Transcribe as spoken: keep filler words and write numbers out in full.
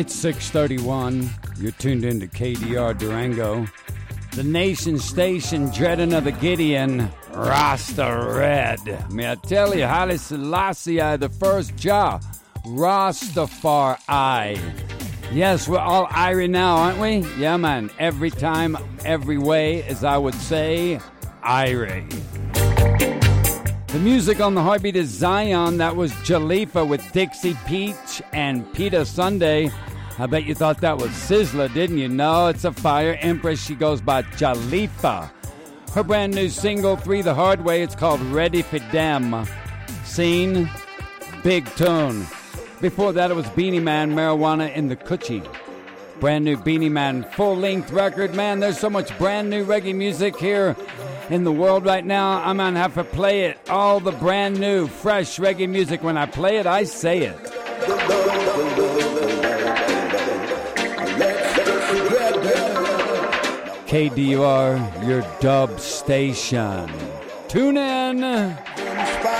It's six thirty-one. You're tuned into K D R Durango. The nation station, dreading of the Gideon, Rasta Red. May I tell you, Haile Selassie, the first Jah, Rastafari. Yes, we're all Irie now, aren't we? Yeah, man. Every time, every way, as I would say, Irie. The music on the heartbeat is Zion. That was Jalifa with Dixie Peach and Peter Sunday. I bet you thought that was Sizzler, didn't you? No, it's a fire empress. She goes by Jalifa. Her brand new single, Three the Hard Way, it's called Ready for Dem. Scene, big tune. Before that, it was Beanie Man, Marijuana in the Coochie. Brand new Beanie Man full-length record. Man, there's so much brand new reggae music here in the world right now. I'm going to have to play it. All the brand new, fresh reggae music. When I play it, I say it. K D R, your dub station. Tune in.